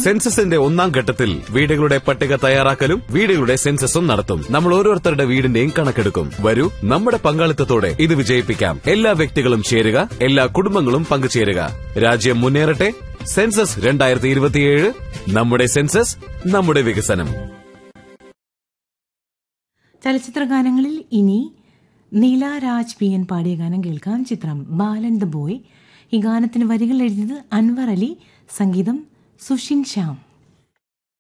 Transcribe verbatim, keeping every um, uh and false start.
സെൻസസിന്റെ ഒന്നാം ഘട്ടത്തിൽ വീടുകളുടെ പട്ടിക തയ്യാറാക്കലും വീടുകളുടെ സെൻസസും നടത്തും. നമ്മൾ ഓരോരുത്തരുടെ വീടിന്റെയും കണക്കെടുക്കും. വരൂ, നമ്മുടെ പങ്കാളിത്തത്തോടെ ഇത് വിജയിപ്പിക്കാം. എല്ലാ വ്യക്തികളും ചേരുക, എല്ലാ കുടുംബങ്ങളും പങ്കുചേരുക. രാജ്യം മുന്നേറട്ടെ. സെൻസസ് രണ്ടായിരത്തി ഇരുപത്തിയേഴ്. നമ്മുടെ സെൻസസ്, നമ്മുടെ വികസനം. ചലച്ചിത്ര ഗാനങ്ങളിൽ ഇനി നീല രാജ് പി എൻ പാടിയ ഗാനം കേൾക്കാം. ചിത്രം ബാലൻ ദ ബോയ്. ഈ ഗാനത്തിന് വരികൾ എഴുതിയത് അൻവർ അലി, സംഗീതം സുഷിൻ ശ്യാം.